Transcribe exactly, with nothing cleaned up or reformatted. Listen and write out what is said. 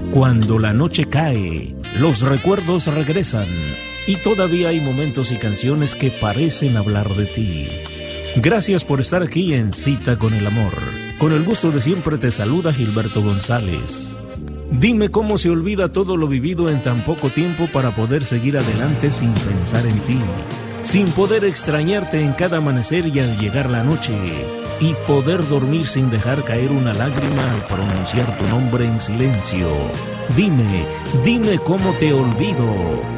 Cuando la noche cae, los recuerdos regresan y todavía hay momentos y canciones que parecen hablar de ti. Gracias por estar aquí en Cita con el Amor. Con el gusto de siempre te saluda Gilberto González. Dime cómo se olvida todo lo vivido en tan poco tiempo para poder seguir adelante sin pensar en ti, sin poder extrañarte en cada amanecer y al llegar la noche, y poder dormir sin dejar caer una lágrima al pronunciar tu nombre en silencio. Dime, dime cómo te olvido.